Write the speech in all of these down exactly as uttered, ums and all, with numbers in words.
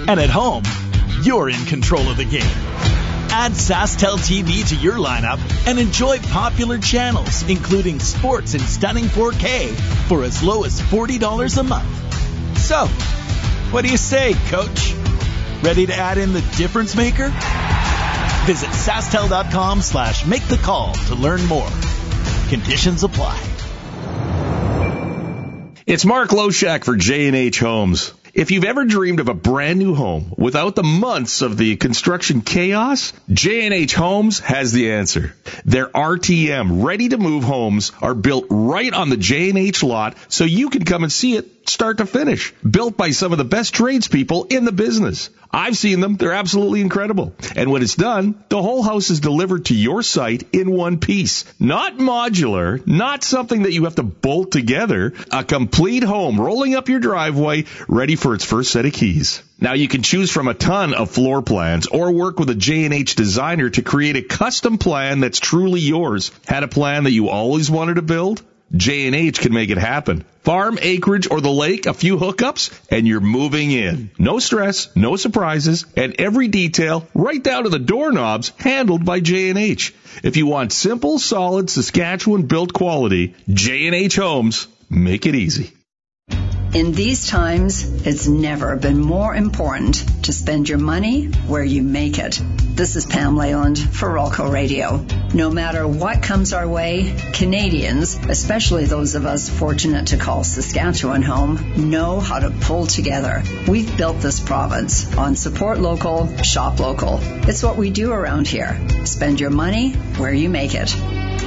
And at home, you're in control of the game. Add SaskTel T V to your lineup and enjoy popular channels, including sports in stunning four K for as low as forty dollars a month. So, what do you say, Coach? Ready to add in the difference maker? Visit SaskTel.com slash make the call to learn more. Conditions apply. It's Mark Loshak for J and H Homes. If you've ever dreamed of a brand new home without the months of the construction chaos, J and H Homes has the answer. Their R T M, ready-to-move homes are built right on the J and H lot so you can come and see it start to finish. Built by some of the best tradespeople in the business. I've seen them. They're absolutely incredible. And when it's done, the whole house is delivered to your site in one piece. Not modular, not something that you have to bolt together. A complete home rolling up your driveway, ready for its first set of keys. Now you can choose from a ton of floor plans or work with a J and H designer to create a custom plan that's truly yours. Had a plan that you always wanted to build? J and H can make it happen. Farm, acreage, or the lake, a few hookups, and you're moving in. No stress, no surprises, and every detail, right down to the doorknobs, handled by J and H. If you want simple, solid Saskatchewan-built quality, J and H Homes, make it easy. In these times, it's never been more important to spend your money where you make it. This is Pam Leyland for Rolco Radio. No matter what comes our way, Canadians, especially those of us fortunate to call Saskatchewan home, know how to pull together. We've built this province on support local, shop local. It's what we do around here. Spend your money where you make it.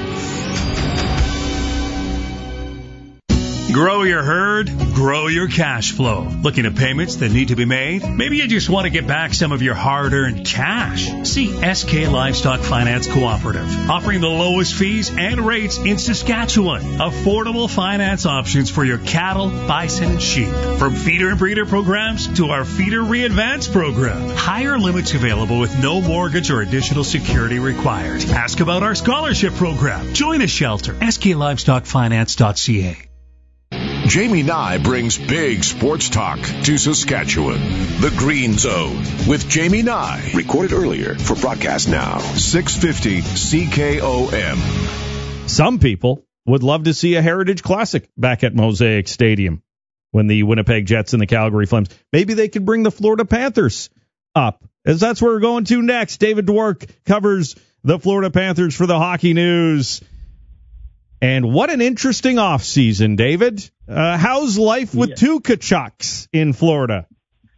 Grow your herd, grow your cash flow. Looking at payments that need to be made? Maybe you just want to get back some of your hard-earned cash. See S K Livestock Finance Cooperative, offering the lowest fees and rates in Saskatchewan. Affordable finance options for your cattle, bison, and sheep. From feeder and breeder programs to our feeder re-advance program. Higher limits available with no mortgage or additional security required. Ask about our scholarship program. Join a shelter. S K Livestock Finance dot C A. Jamie Nye brings big sports talk to Saskatchewan. The Green Zone with Jamie Nye. Recorded earlier for broadcast now. six fifty C K O M. Some people would love to see a Heritage Classic back at Mosaic Stadium when the Winnipeg Jets and the Calgary Flames. Maybe they could bring the Florida Panthers up, as that's where we're going to next. David Dwork covers the Florida Panthers for the Hockey News. And what an interesting offseason, David. Uh, how's life with yeah. two Tkachuks in Florida?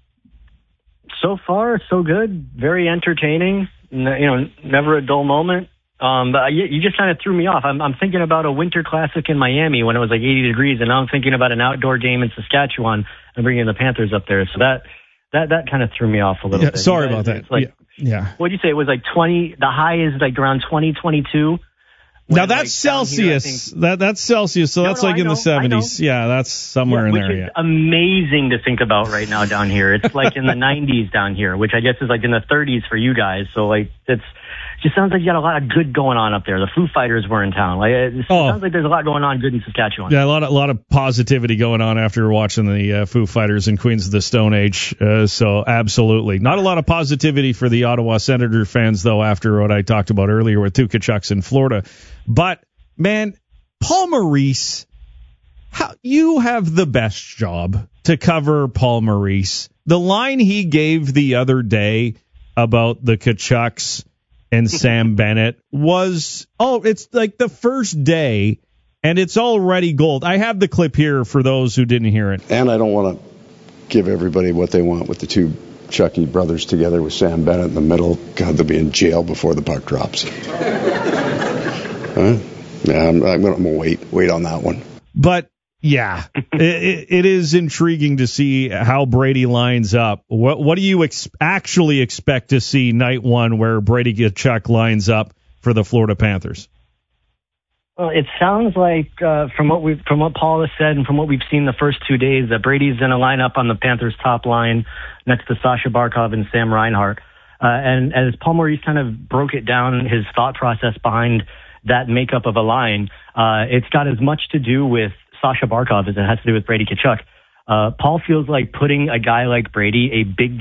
So far, so good. Very entertaining. You know, never a dull moment. Um, but you, you just kind of threw me off. I'm, I'm thinking about a winter classic in Miami when it was like eighty degrees, and now I'm thinking about an outdoor game in Saskatchewan and bringing the Panthers up there. So that that that kind of threw me off a little yeah, bit. Sorry guys, about that. It's like, yeah. yeah. What did you say? It was like twenty. The high is like around twenty, twenty-two. Now that's like Celsius. Here, that that's Celsius, so no, that's no, like I in know, the seventies. Yeah, that's somewhere yeah, in which there. Is yeah, amazing to think about right now down here. It's like in the nineties down here, which I guess is like in the thirties for you guys. So like it's just sounds like you got a lot of good going on up there. The Foo Fighters were in town. Like it oh. sounds like there's a lot going on good in Saskatchewan. Yeah, a lot of a lot of positivity going on after watching the uh, Foo Fighters and Queens of the Stone Age. Uh, so absolutely, not a lot of positivity for the Ottawa Senator fans though. After what I talked about earlier with two Tkachuks in Florida, but man, Paul Maurice, how, you have the best job to cover Paul Maurice. The line he gave the other day about the Tkachuks and Sam Bennett was, oh, it's like the first day, and it's already gold. I have the clip here for those who didn't hear it. And I don't want to give everybody what they want with the two Chucky brothers together with Sam Bennett in the middle. God, they'll be in jail before the puck drops. huh? Yeah, I'm, I'm going to wait, wait on that one. But, yeah, it, it is intriguing to see how Brady lines up. What, what do you ex- actually expect to see night one where Brady Tkachuk lines up for the Florida Panthers? Well, it sounds like uh, from what we from what Paul has said and from what we've seen the first two days that Brady's going to line up on the Panthers' top line next to Sasha Barkov and Sam Reinhart. Uh, and as Paul Maurice kind of broke it down, his thought process behind that makeup of a line, uh, it's got as much to do with Sasha Barkov as it has to do with Brady Tkachuk. Uh, Paul feels like putting a guy like Brady, a big